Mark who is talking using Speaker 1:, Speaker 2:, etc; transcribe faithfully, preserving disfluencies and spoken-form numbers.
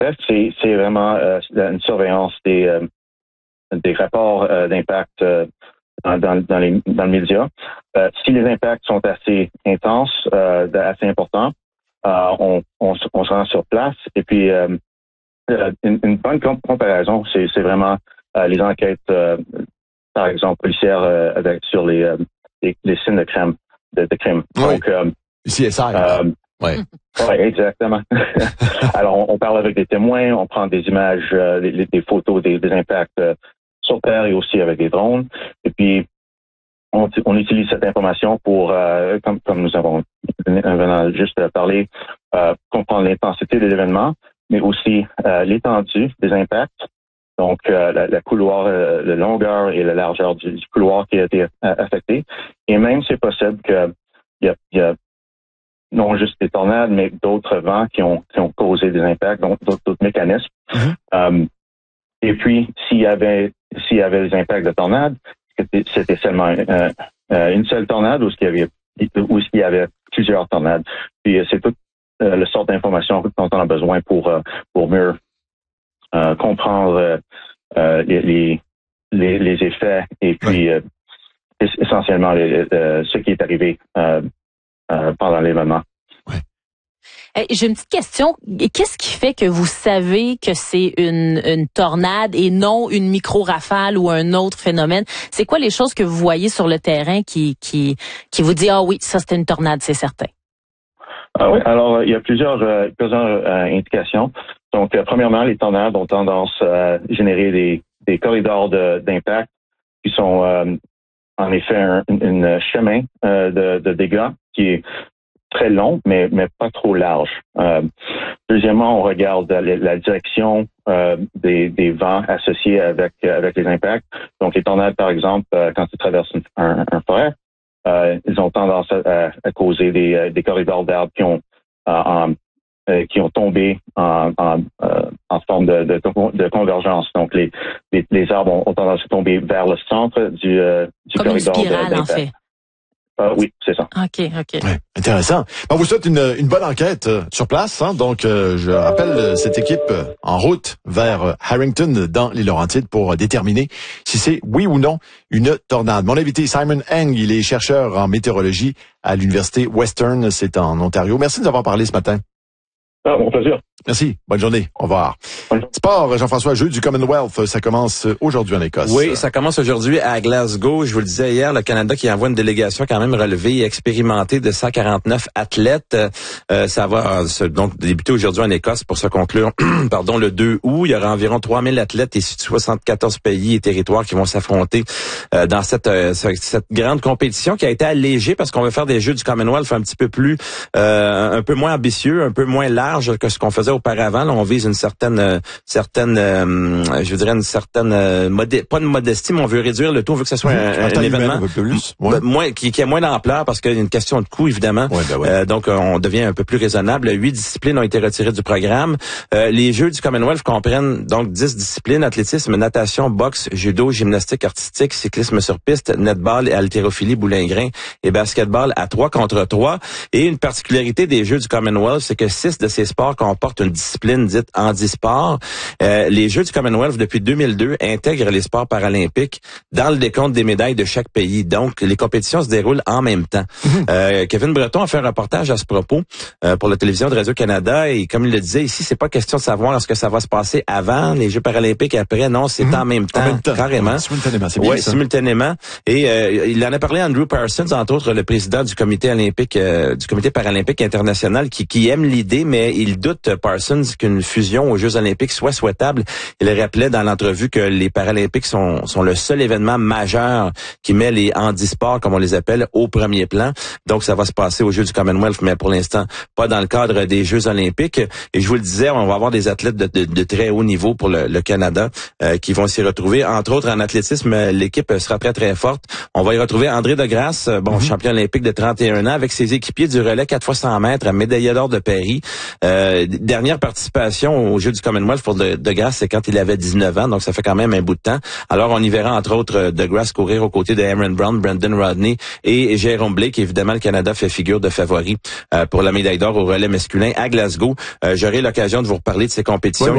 Speaker 1: fait, c'est, c'est vraiment euh, une surveillance des, euh, des rapports euh, d'impact euh, dans, dans, dans, les, dans le média. Euh, si les impacts sont assez intenses, euh, assez importants, euh, on, on, on se rend sur place. Et puis, euh, une, une bonne comparaison, c'est, c'est vraiment euh, les enquêtes, euh, par exemple, policières euh, avec, sur les, euh, les, les signes de crime. De, de crime.
Speaker 2: Oui.
Speaker 1: Donc, euh,
Speaker 2: C S I.
Speaker 1: Euh,
Speaker 2: oui.
Speaker 1: Oui, exactement. Alors, on, on parle avec des témoins, on prend des images, euh, des, des photos des, des impacts euh, sur Terre et aussi avec des drones. Et puis, on, on utilise cette information pour, euh, comme, comme nous avons venant juste parlé, euh, comprendre l'intensité de l'événement, mais aussi euh, l'étendue des impacts. Donc, euh, la, la couloir, euh, la longueur et la largeur du, du couloir qui a été euh, affecté. Et même, c'est possible que il y a, il y a non juste des tornades, mais d'autres vents qui ont, qui ont causé des impacts, donc d'autres, d'autres mécanismes. Mm-hmm. Um, et puis, s'il y avait, s'il y avait des impacts de tornades, c'était, c'était seulement euh, euh, une seule tornade ou est-ce qu'il y avait, ou est-ce qu'il y avait plusieurs tornades. Puis, c'est toute euh, le sort d'informations dont on a besoin pour, euh, pour mieux euh, comprendre euh, les, les, les, les effets et puis, euh, essentiellement, les, euh, ce qui est arrivé euh, Euh, pendant l'événement.
Speaker 3: Ouais. Hey, j'ai une petite question. Qu'est-ce qui fait que vous savez que c'est une, une tornade et non une micro-rafale ou un autre phénomène? C'est quoi les choses que vous voyez sur le terrain qui, qui, qui vous dit « Ah oui, ça c'était une tornade, c'est certain ».
Speaker 1: Ah oui, alors il y a plusieurs, euh, plusieurs euh, indications. Donc, euh, premièrement, les tornades ont tendance à générer des, des corridors de, d'impact qui sont euh, en effet un, un chemin euh, de, de dégâts qui est très long, mais, mais pas trop large. Euh, deuxièmement, on regarde la, la direction euh, des, des vents associés avec, avec les impacts. Donc, les tornades, par exemple, euh, quand ils traversent une, un, un forêt, euh, ils ont tendance à, à causer des, des corridors d'arbres qui ont, euh, en, euh, qui ont tombé en, en, euh, en forme de, de, de convergence. Donc, les, les, les arbres ont, ont tendance à tomber vers le centre du, euh, du
Speaker 3: Comme
Speaker 1: corridor
Speaker 3: une spirale,
Speaker 1: d'impact.
Speaker 3: En fait.
Speaker 1: Euh, oui, c'est ça.
Speaker 3: OK, OK.
Speaker 2: Ouais, intéressant. On vous souhaite une, une bonne enquête euh, sur place. Hein. Donc, euh, je rappelle euh, cette équipe euh, en route vers euh, Harrington dans les Laurentides pour euh, déterminer si c'est oui ou non une tornade. Mon invité, Simon Eng, il est chercheur en météorologie à l'Université Western, c'est en Ontario. Merci de nous avoir parlé ce matin.
Speaker 1: Ah, mon plaisir.
Speaker 2: Merci. Bonne journée. Au revoir. Oui. Sport, Jean-François, jeu du Commonwealth, ça commence aujourd'hui en Écosse.
Speaker 4: Oui, ça commence aujourd'hui à Glasgow. Je vous le disais hier, le Canada qui envoie une délégation quand même relevée et expérimentée de cent quarante-neuf athlètes. Euh, ça va euh, donc débuter aujourd'hui en Écosse pour se conclure pardon, le deux août. Il y aura environ trois mille athlètes issus de soixante-quatorze pays et territoires qui vont s'affronter euh, dans cette, euh, cette grande compétition qui a été allégée parce qu'on veut faire des jeux du Commonwealth un petit peu plus, euh, un peu moins ambitieux, un peu moins large que ce qu'on faisait auparavant. Là, on vise une certaine, euh, certaine, euh, je dirais une certaine, euh, modé- pas une modestie, mais on veut réduire le tout. On veut que ce soit un, un, un événement
Speaker 2: un peu plus, ouais.
Speaker 4: moins, qui, qui a moins d'ampleur parce qu'il y a une question de coût, évidemment.
Speaker 2: Ouais, ben ouais.
Speaker 4: euh, donc, on devient un peu plus raisonnable. Huit disciplines ont été retirées du programme. Euh, les Jeux du Commonwealth comprennent donc dix disciplines: athlétisme, natation, boxe, judo, gymnastique artistique, cyclisme sur piste, netball, haltérophilie, boulingrin et basketball à trois contre trois. Et une particularité des Jeux du Commonwealth, c'est que six de ces sports comportent une discipline dite handisport. Euh, les Jeux du Commonwealth, depuis deux mille deux, intègrent les sports paralympiques dans le décompte des médailles de chaque pays. Donc, les compétitions se déroulent en même temps. Mm-hmm. Euh, Kevin Breton a fait un reportage à ce propos euh, pour la télévision de Radio-Canada et comme il le disait ici, c'est pas question de savoir est-ce que ça va se passer avant les Jeux paralympiques, après. Non, c'est mm-hmm. en même temps, en même temps. Carrément.
Speaker 2: Ouais, simultanément, c'est bien
Speaker 4: ouais,
Speaker 2: ça.
Speaker 4: simultanément. Et euh, il en a parlé à Andrew Parsons, entre autres le président du comité olympique, euh, du comité paralympique international, qui, qui aime l'idée, mais il doute, Parsons, qu'une fusion aux Jeux olympiques soit souhaitable. Il rappelait dans l'entrevue que les Paralympiques sont, sont le seul événement majeur qui met les handisports, comme on les appelle, au premier plan. Donc, ça va se passer aux Jeux du Commonwealth, mais pour l'instant, pas dans le cadre des Jeux olympiques. Et je vous le disais, on va avoir des athlètes de, de, de très haut niveau pour le, le Canada euh, qui vont s'y retrouver. Entre autres, en athlétisme, l'équipe sera très, très forte. On va y retrouver André Degrasse, bon, mm-hmm. champion olympique de trente et un ans, avec ses équipiers du relais quatre fois cent mètres, à médaillé d'or de Paris. Euh, dernière participation aux Jeux du Commonwealth pour De, de Grasse, c'est quand il avait dix-neuf ans, donc ça fait quand même un bout de temps. Alors, on y verra entre autres De Grasse courir aux côtés de Aaron Brown, Brendan Rodney et Jérôme Blake. Évidemment, le Canada fait figure de favori euh, pour la médaille d'or au relais masculin à Glasgow. Euh, j'aurai l'occasion de vous reparler de ces compétitions. Oui,